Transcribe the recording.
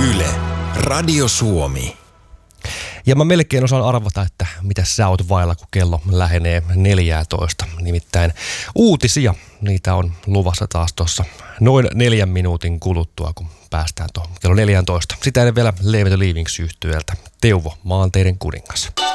Yle, Radio Suomi. Ja mä melkein osaan arvata, että mitä sä oot vailla, kun kello lähenee 14. Nimittäin uutisia, niitä on luvassa taas tuossa noin 4 minuutin kuluttua, kun päästään tuohon kello 14. Sitä ennen vielä Leave the Leavings -yhtyöltä Teuvo, maanteiden kuningas.